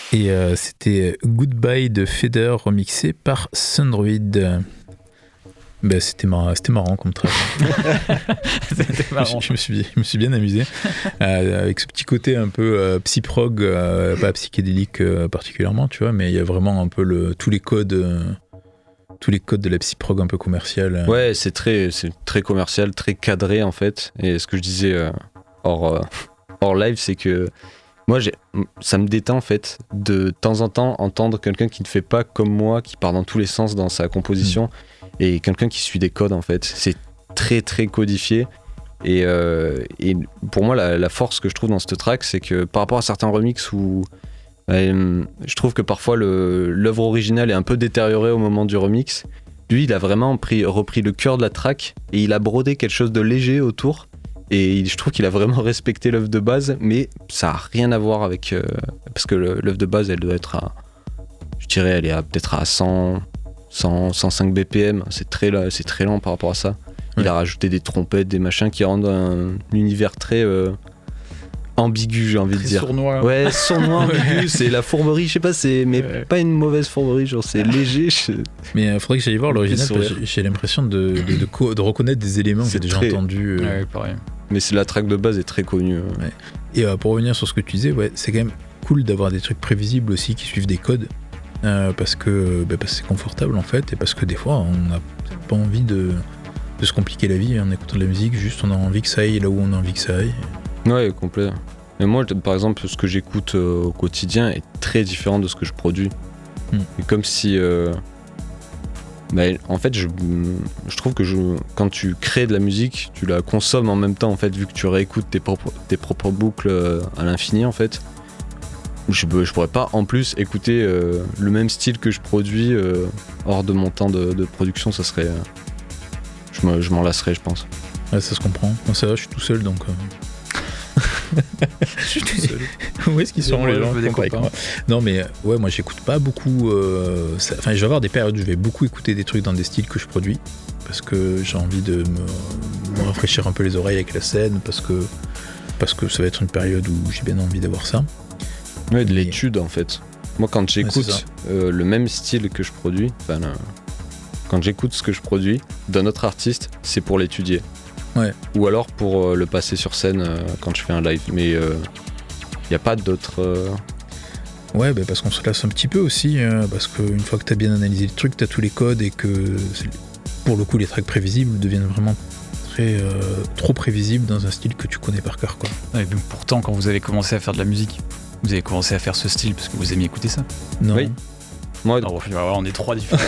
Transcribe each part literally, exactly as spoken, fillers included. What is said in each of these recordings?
Et euh, c'était Goodbye de Feder remixé par Sundroid. Ben, c'était, mar- c'était marrant comme track. C'était marrant. Je, je, me suis, je me suis bien amusé euh, avec ce petit côté un peu euh, psy-prog, euh, pas psychédélique euh, particulièrement, tu vois, mais il y a vraiment un peu le, tous les codes, euh, tous les codes de la psy-prog un peu commerciale. Ouais, c'est très, c'est très commercial, très cadré en fait. Et ce que je disais euh, hors, euh, hors live, c'est que moi, j'ai, ça me détend en fait de temps en temps entendre quelqu'un qui ne fait pas comme moi, qui part dans tous les sens dans sa composition. Mmh. Et quelqu'un qui suit des codes en fait, c'est très très codifié et, euh, et pour moi la, la force que je trouve dans cette track, c'est que par rapport à certains remixes où euh, je trouve que parfois le, l'œuvre originale est un peu détériorée au moment du remix, lui il a vraiment pris, repris le cœur de la track et il a brodé quelque chose de léger autour et je trouve qu'il a vraiment respecté l'œuvre de base, mais ça n'a rien à voir avec euh, parce que le, l'œuvre de base elle doit être à, je dirais elle est à, peut-être à cent cent, cent cinq B P M, c'est très, c'est très lent par rapport à ça. Il ouais. a rajouté des trompettes, des machins qui rendent un univers très euh, ambigu, j'ai envie très de dire. Sournois. Ouais, sournois, ambigu, c'est la fourberie, je sais pas, c'est, mais ouais. pas une mauvaise fourberie, genre c'est léger. Je... Mais il euh, faudrait que j'aille voir l'original, parce que j'ai, j'ai l'impression de, de, de, co- de reconnaître des éléments c'est que j'ai déjà très... entendus. Euh... Ouais, pareil. Mais c'est, la track de base est très connue. Euh. Ouais. Et euh, pour revenir sur ce que tu disais, ouais, c'est quand même cool d'avoir des trucs prévisibles aussi qui suivent des codes. Euh, parce que bah, parce que c'est confortable en fait et parce que des fois on n'a pas envie de, de se compliquer la vie en écoutant de la musique, juste on a envie que ça aille là où on a envie que ça aille. Ouais, complet. Mais moi par exemple ce que j'écoute euh, au quotidien est très différent de ce que je produis. Hmm. C'est comme si euh, bah, en fait je, je trouve que je, quand tu crées de la musique tu la consommes en même temps en fait, vu que tu réécoutes tes propres, tes propres boucles à l'infini en fait. Je, je pourrais pas en plus écouter euh, le même style que je produis euh, hors de mon temps de, de production, ça serait. Euh, je, me, je m'en lasserais, je pense. Ouais, ça se comprend. Moi, ça va, je suis tout seul donc. Euh... je suis tout seul. Où est-ce qu'ils sont les gens des Non, mais ouais, moi j'écoute pas beaucoup. Euh, ça... Enfin, je vais avoir des périodes où je vais beaucoup écouter des trucs dans des styles que je produis parce que j'ai envie de me, me rafraîchir un peu les oreilles avec la scène, parce que, parce que ça va être une période où j'ai bien envie d'avoir ça. Ouais, de l'étude en fait. Moi quand j'écoute ouais, euh, le même style que je produis, enfin, euh, quand j'écoute ce que je produis d'un autre artiste, c'est pour l'étudier. Ouais. Ou alors pour euh, le passer sur scène euh, quand je fais un live. Mais il euh, n'y a pas d'autres... Euh... Ouais, bah parce qu'on se lasse un petit peu aussi, euh, parce qu'une fois que tu as bien analysé le truc, tu as tous les codes et que pour le coup les tracks prévisibles deviennent vraiment très, euh, trop prévisibles dans un style que tu connais par cœur, quoi. Ouais, mais pourtant quand vous avez commencé à faire de la musique, vous avez commencé à faire ce style parce que vous aimiez écouter ça? Non. Oui. Moi, non, on est trois différents.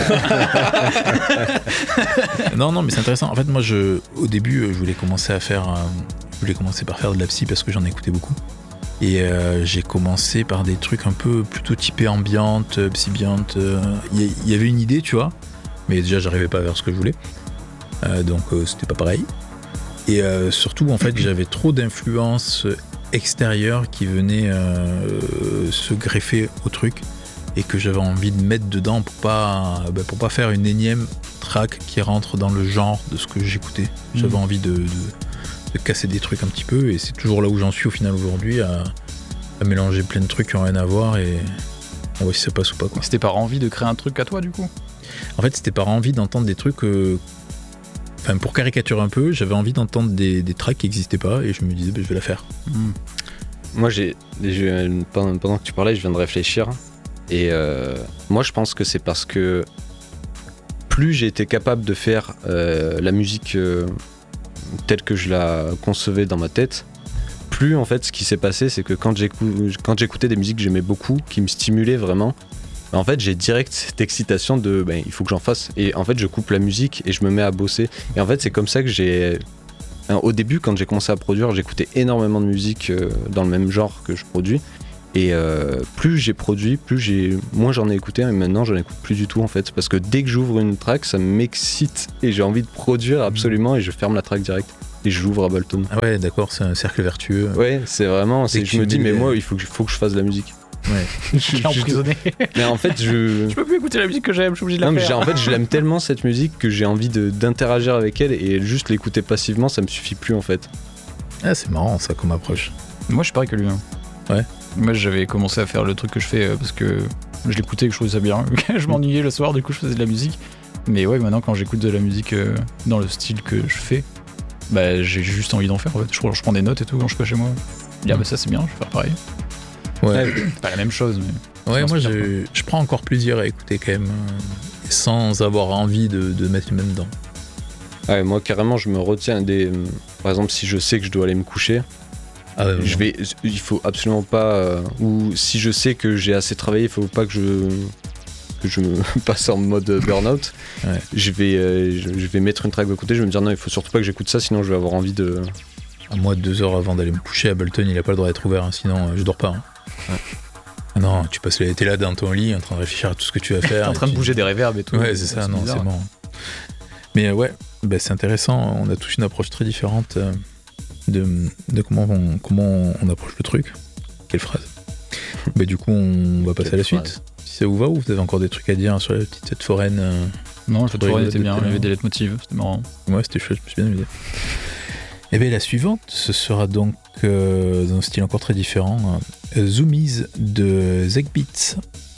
non, non, mais c'est intéressant. En fait, moi, je, au début, je voulais commencer à faire, euh, je voulais commencer par faire de la psy parce que j'en écoutais beaucoup. Et euh, j'ai commencé par des trucs un peu plutôt typés ambiante, psybiante. Il euh, y, y avait une idée, tu vois, mais déjà, j'arrivais pas à faire ce que je voulais. Euh, donc, euh, c'était pas pareil. Et euh, surtout, en fait, j'avais trop d'influences extérieures qui venaient euh, se greffer au truc et que j'avais envie de mettre dedans pour pas, bah, pour pas faire une énième track qui rentre dans le genre de ce que j'écoutais. J'avais mmh. envie de, de, de casser des trucs un petit peu et c'est toujours là où j'en suis au final aujourd'hui, à, à mélanger plein de trucs qui n'ont rien à voir et on voit si ça passe ou pas, quoi. C'était par envie de créer un truc à toi du coup? En fait, c'était par envie d'entendre des trucs... Euh, Enfin, pour caricaturer un peu, j'avais envie d'entendre des, des tracks qui n'existaient pas et je me disais, bah, je vais la faire. Mmh. Moi, j'ai, j'ai, pendant, pendant que tu parlais, je viens de réfléchir. Et euh, moi, je pense que c'est parce que plus j'ai été capable de faire euh, la musique euh, telle que je la concevais dans ma tête, plus en fait, ce qui s'est passé, c'est que quand, j'écou- quand j'écoutais des musiques que j'aimais beaucoup, qui me stimulaient vraiment, en fait, j'ai direct cette excitation de ben, il faut que j'en fasse. Et en fait, je coupe la musique et je me mets à bosser. Et en fait, c'est comme ça que j'ai. Au début, quand j'ai commencé à produire, j'écoutais énormément de musique euh, dans le même genre que je produis. Et euh, plus j'ai produit, plus j'ai. Moins j'en ai écouté. Et maintenant, j'en écoute plus du tout en fait. Parce que dès que j'ouvre une track, ça m'excite. Et j'ai envie de produire absolument. Et je ferme la track direct. Et je l'ouvre Ableton. Ah ouais, d'accord, c'est un cercle vertueux. Ouais, c'est vraiment. C'est, je me dis, mais moi, il faut que, faut que je fasse de la musique. Ouais. Je suis emprisonné. Mais en fait, je. Je peux plus écouter la musique que j'aime, je suis obligé de la non, faire. Mais en fait, je l'aime tellement cette musique que j'ai envie de, d'interagir avec elle et juste l'écouter passivement, ça me suffit plus en fait. Ah, c'est marrant ça comme approche. Moi, je suis pareil que lui. Hein. Ouais. Moi j'avais commencé à faire le truc que je fais euh, parce que je l'écoutais et que je trouvais ça bien. Je m'ennuyais le soir, du coup je faisais de la musique. Mais ouais, maintenant quand j'écoute de la musique euh, dans le style que je fais, bah j'ai juste envie d'en faire en fait. Je, je prends des notes et tout quand je suis pas chez moi. Je dis ah bah ça c'est bien, je vais faire pareil. Ouais, C'est pas la même chose, mais. ouais moi m'inspire, je, je prends encore plaisir à écouter quand même, euh, sans avoir envie de, de mettre les mains dedans. Ouais, moi carrément je me retiens des. Par exemple si je sais que je dois aller me coucher, Ah ouais, je vais, il faut absolument pas. euh, ou si je sais que j'ai assez travaillé, il faut pas que je que je me passe en mode burn-out. Ouais. Je vais, euh, je, je vais mettre une track de côté. Je vais me dire non, il faut surtout pas que j'écoute ça, sinon je vais avoir envie de. À moi, deux heures avant d'aller me coucher, Ableton, il a pas le droit d'être ouvert, hein, sinon euh, je dors pas. Hein. Ouais. Ah non, tu passes l'été là dans ton lit en train de réfléchir à tout ce que tu vas faire. T'es en train et de puis- bouger des reverbs et tout. Ouais, c'est ça, non, bizarre. c'est bon. Mais euh, ouais, bah, c'est intéressant, on a tous une approche très différente euh, de, de comment, on, comment on approche le truc. Quelle phrase. Bah, du coup, on va passer Quelle à la phrase. suite. Si ça vous va, ou vous avez encore des trucs à dire sur la petite tête foraine euh, Non, le fait de Faudrait foraine une était note bien, de il y avait télé. des lettres motives, c'était marrant. Ouais, c'était chouette, je me suis bien amusé. Et bien la suivante, ce sera donc euh, dans un style encore très différent, euh, Zoomies de Zeg Beats.